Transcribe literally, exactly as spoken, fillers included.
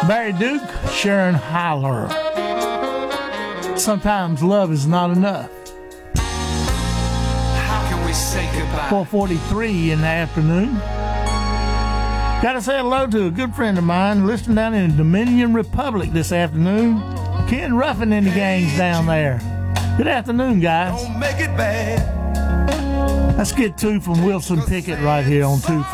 Barry Duke, Sharon Holler. Sometimes love is not enough. How can we say goodbye? four forty-three in the afternoon. Got to say hello to a good friend of mine listening down in the Dominion Republic this afternoon. Ken Ruffin and the gang's down there. Good afternoon, guys. Don't make it bad. Let's get two from Wilson Pickett right here on two.